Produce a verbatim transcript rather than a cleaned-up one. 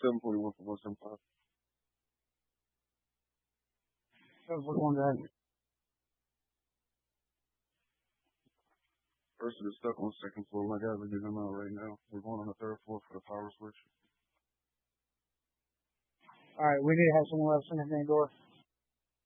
seven forty-one for one seventy-five. seven forty-one, go ahead. Person is stuck on the second floor. My guys are getting them out right now. We're going on the third floor for the power switch. All right, we need to have someone else in the main door.